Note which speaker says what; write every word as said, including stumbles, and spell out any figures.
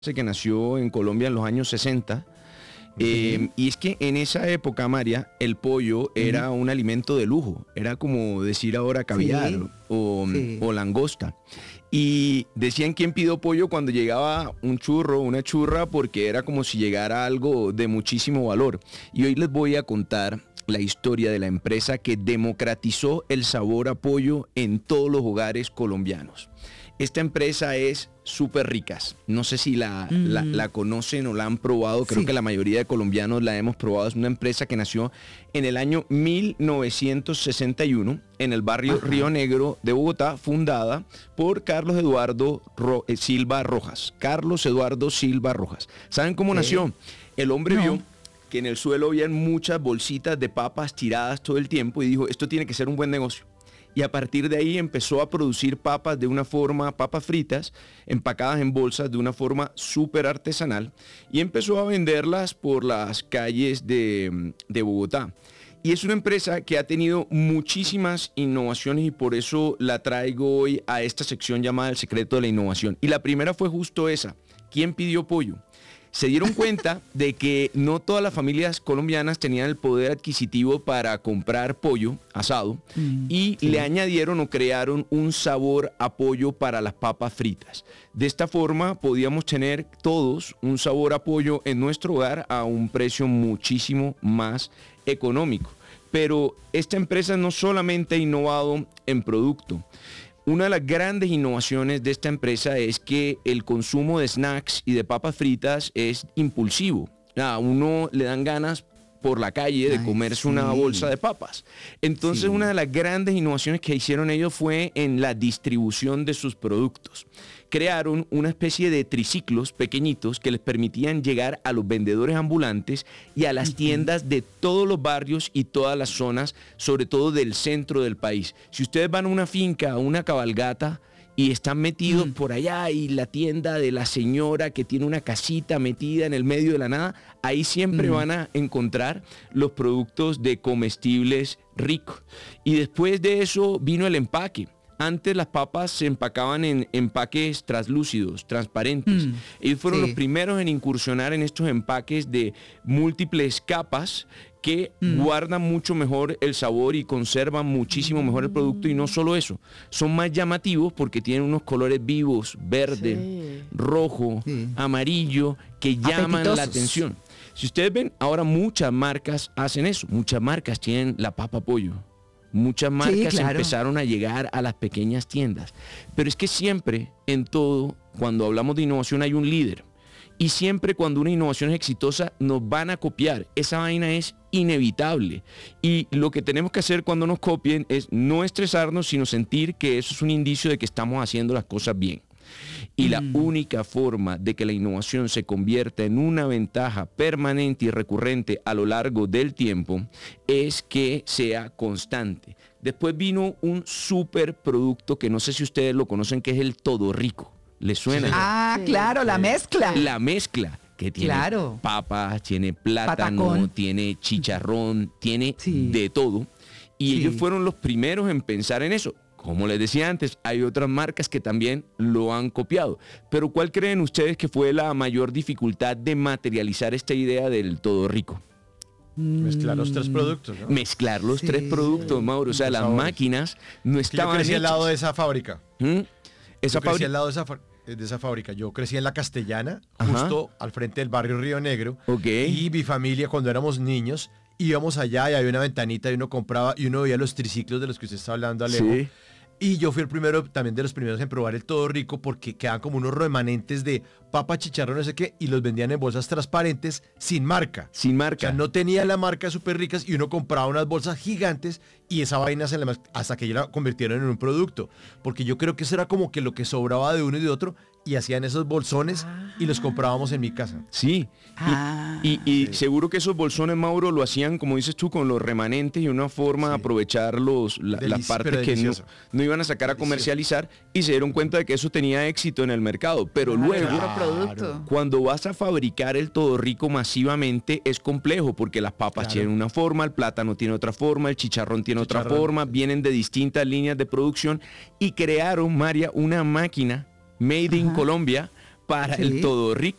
Speaker 1: que nació en Colombia en los años sesenta. Eh, uh-huh. Y es que en esa época, María, el pollo uh-huh. era un alimento de lujo. Era como decir ahora caviar sí. O, sí. o langosta. Y decían quién pidió pollo cuando llegaba un churro, una churra, porque era como si llegara algo de muchísimo valor. Y hoy les voy a contar la historia de la empresa que democratizó el sabor a pollo en todos los hogares colombianos. Esta empresa es Súper Ricas. No sé si la, mm. la, la conocen o la han probado. Creo sí. que la mayoría de colombianos la hemos probado. Es una empresa que nació en el año mil novecientos sesenta y uno en el barrio Ajá. Río Negro de Bogotá, fundada por Carlos Eduardo Ro- eh, Silva Rojas. Carlos Eduardo Silva Rojas. ¿Saben cómo ¿Qué? nació? El hombre no. vio que en el suelo habían muchas bolsitas de papas tiradas todo el tiempo y dijo, esto tiene que ser un buen negocio. Y a partir de ahí empezó a producir papas de una forma, papas fritas, empacadas en bolsas de una forma súper artesanal y empezó a venderlas por las calles de, de Bogotá. Y es una empresa que ha tenido muchísimas innovaciones y por eso la traigo hoy a esta sección llamada El Secreto de la Innovación. Y la primera fue justo esa, ¿quién pidió pollo? Se dieron cuenta de que no todas las familias colombianas tenían el poder adquisitivo para comprar pollo asado mm, y sí. le añadieron o crearon un sabor a pollo para las papas fritas. De esta forma podíamos tener todos un sabor a pollo en nuestro hogar a un precio muchísimo más económico. Pero esta empresa no solamente ha innovado en producto. Una de las grandes innovaciones de esta empresa es que el consumo de snacks y de papas fritas es impulsivo. A uno le dan ganas por la calle de Ay, comerse sí. una bolsa de papas. Entonces sí. una de las grandes innovaciones que hicieron ellos fue en la distribución de sus productos. Crearon una especie de triciclos pequeñitos que les permitían llegar a los vendedores ambulantes y a las uh-huh. tiendas de todos los barrios y todas las zonas, sobre todo del centro del país. Si ustedes van a una finca, a una cabalgata, y están metidos mm. por allá y la tienda de la señora que tiene una casita metida en el medio de la nada, ahí siempre mm. van a encontrar los productos de comestibles ricos. Y después de eso vino el empaque. Antes las papas se empacaban en empaques translúcidos, transparentes. Mm, Ellos fueron sí. los primeros en incursionar en estos empaques de múltiples capas que mm. guardan mucho mejor el sabor y conservan muchísimo mejor el producto. Y no solo eso, son más llamativos porque tienen unos colores vivos, verde, sí. rojo, sí. amarillo, que llaman la atención. Si ustedes ven, ahora muchas marcas hacen eso. Muchas marcas tienen la papa pollo. Muchas marcas sí, claro. empezaron a llegar a las pequeñas tiendas. Pero es que siempre, en todo, cuando hablamos de innovación hay un líder. Y siempre cuando una innovación es exitosa, nos van a copiar. Esa vaina es inevitable. Y lo que tenemos que hacer cuando nos copien es no estresarnos, sino sentir que eso es un indicio de que estamos haciendo las cosas bien. Y la mm. única forma de que la innovación se convierta en una ventaja permanente y recurrente a lo largo del tiempo es que sea constante. Después vino un super producto que no sé si ustedes lo conocen, que es el Todo Rico. ¿Les suena?
Speaker 2: Ah, sí. claro, la mezcla.
Speaker 1: La mezcla. Que tiene claro. papas, tiene plátano, Patacón. tiene chicharrón, tiene sí. de todo. Y sí. ellos fueron los primeros en pensar en eso. Como les decía antes, hay otras marcas que también lo han copiado. Pero ¿cuál creen ustedes que fue la mayor dificultad de materializar esta idea del Todo Rico?
Speaker 3: Mezclar los tres productos, ¿no?
Speaker 1: Mezclar los sí. tres productos, Mauro. O sea, las máquinas no estaban
Speaker 3: Yo crecí
Speaker 1: hechas.
Speaker 3: al lado de esa fábrica.
Speaker 1: ¿Mm? Esa
Speaker 3: Yo crecí al lado de esa, de esa fábrica. Yo crecí en La Castellana,
Speaker 1: Ajá.
Speaker 3: justo al frente del barrio Río Negro.
Speaker 1: Okay.
Speaker 3: Y mi familia, cuando éramos niños, íbamos allá y había una ventanita y uno compraba y uno veía los triciclos de los que usted está hablando, Alejo.
Speaker 1: Sí.
Speaker 3: Y yo fui el primero, también de los primeros en probar el Todo Rico porque quedaban como unos remanentes de papa, chicharrón, no sé qué, y los vendían en bolsas transparentes sin marca.
Speaker 1: Sin marca.
Speaker 3: O sea, no tenía la marca Súper Ricas y uno compraba unas bolsas gigantes y esa vaina se la, hasta que ya la convirtieron en un producto. Porque yo creo que eso era como que lo que sobraba de uno y de otro y hacían esos bolsones ah. y los comprábamos en mi casa.
Speaker 1: Sí. Ah. Y, y, y sí. seguro que esos bolsones, Mauro, lo hacían, como dices tú, con los remanentes y una forma sí. de aprovechar los, la, Delici- las partes que no, no iban a sacar a comercializar y se dieron cuenta de que eso tenía éxito en el mercado. Pero claro, luego,
Speaker 2: claro.
Speaker 1: cuando vas a fabricar el Todo Rico masivamente, es complejo porque las papas claro. tienen una forma, el plátano tiene otra forma, el chicharrón tiene chicharrón. otra forma, vienen de distintas líneas de producción y crearon, María, una máquina made in Ajá. Colombia para
Speaker 2: Sí.
Speaker 1: el todo rico.